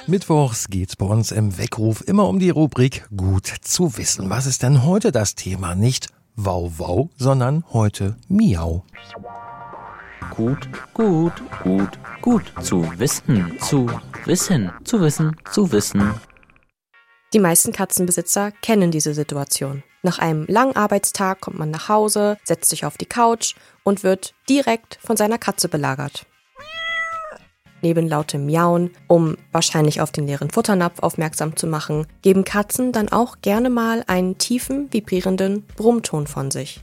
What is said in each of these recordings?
Mittwochs geht's bei uns im Weckruf immer um die Rubrik Gut zu wissen. Was ist denn heute das Thema? Nicht Wow, wow, sondern heute Miau. Gut zu wissen, zu wissen. Die meisten Katzenbesitzer kennen diese Situation. Nach einem langen Arbeitstag kommt man nach Hause, setzt sich auf die Couch und wird direkt von seiner Katze belagert. Neben lautem Miauen, um wahrscheinlich auf den leeren Futternapf aufmerksam zu machen, geben Katzen dann auch gerne mal einen tiefen, vibrierenden Brummton von sich.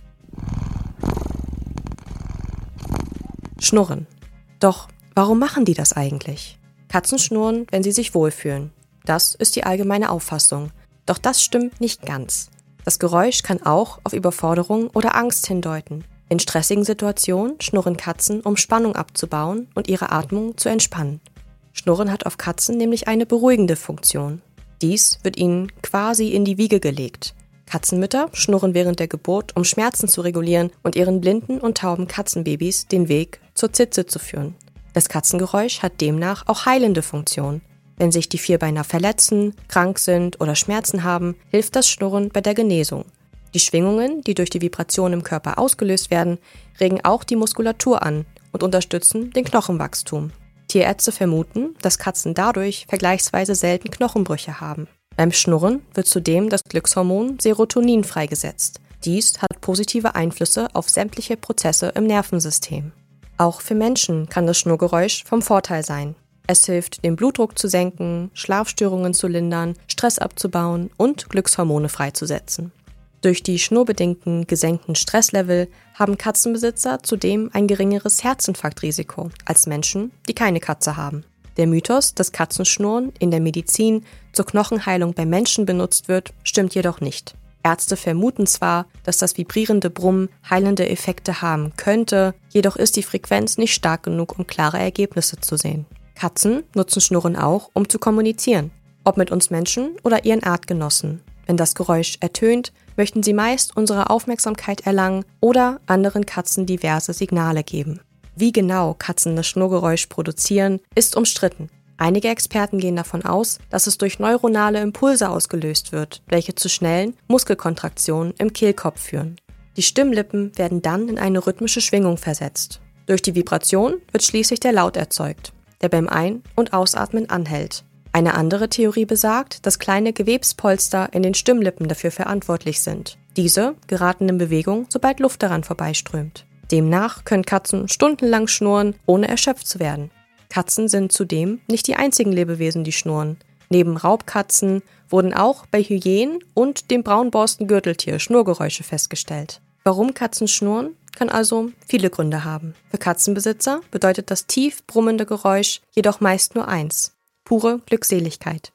Schnurren. Doch warum machen die das eigentlich? Katzen schnurren, wenn sie sich wohlfühlen. Das ist die allgemeine Auffassung. Doch das stimmt nicht ganz. Das Geräusch kann auch auf Überforderung oder Angst hindeuten. In stressigen Situationen schnurren Katzen, um Spannung abzubauen und ihre Atmung zu entspannen. Schnurren hat auf Katzen nämlich eine beruhigende Funktion. Dies wird ihnen quasi in die Wiege gelegt. Katzenmütter schnurren während der Geburt, um Schmerzen zu regulieren und ihren blinden und tauben Katzenbabys den Weg zur Zitze zu führen. Das Katzengeräusch hat demnach auch heilende Funktion. Wenn sich die Vierbeiner verletzen, krank sind oder Schmerzen haben, hilft das Schnurren bei der Genesung. Die Schwingungen, die durch die Vibration im Körper ausgelöst werden, regen auch die Muskulatur an und unterstützen den Knochenwachstum. Tierärzte vermuten, dass Katzen dadurch vergleichsweise selten Knochenbrüche haben. Beim Schnurren wird zudem das Glückshormon Serotonin freigesetzt. Dies hat positive Einflüsse auf sämtliche Prozesse im Nervensystem. Auch für Menschen kann das Schnurrgeräusch vom Vorteil sein. Es hilft, den Blutdruck zu senken, Schlafstörungen zu lindern, Stress abzubauen und Glückshormone freizusetzen. Durch die schnurrbedingten gesenkten Stresslevel haben Katzenbesitzer zudem ein geringeres Herzinfarktrisiko als Menschen, die keine Katze haben. Der Mythos, dass Katzenschnurren in der Medizin zur Knochenheilung bei Menschen benutzt wird, stimmt jedoch nicht. Ärzte vermuten zwar, dass das vibrierende Brummen heilende Effekte haben könnte, jedoch ist die Frequenz nicht stark genug, um klare Ergebnisse zu sehen. Katzen nutzen Schnurren auch, um zu kommunizieren, ob mit uns Menschen oder ihren Artgenossen. Wenn das Geräusch ertönt, möchten sie meist unsere Aufmerksamkeit erlangen oder anderen Katzen diverse Signale geben. Wie genau Katzen das Schnurrgeräusch produzieren, ist umstritten. Einige Experten gehen davon aus, dass es durch neuronale Impulse ausgelöst wird, welche zu schnellen Muskelkontraktionen im Kehlkopf führen. Die Stimmlippen werden dann in eine rhythmische Schwingung versetzt. Durch die Vibration wird schließlich der Laut erzeugt, der beim Ein- und Ausatmen anhält. Eine andere Theorie besagt, dass kleine Gewebspolster in den Stimmlippen dafür verantwortlich sind. Diese geraten in Bewegung, sobald Luft daran vorbeiströmt. Demnach können Katzen stundenlang schnurren, ohne erschöpft zu werden. Katzen sind zudem nicht die einzigen Lebewesen, die schnurren. Neben Raubkatzen wurden auch bei Hyänen und dem Braunborstengürteltier Schnurgeräusche festgestellt. Warum Katzen schnurren, kann also viele Gründe haben. Für Katzenbesitzer bedeutet das tief brummende Geräusch jedoch meist nur eins: pure Glückseligkeit.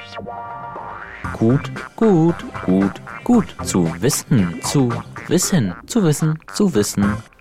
Gut zu wissen, zu wissen.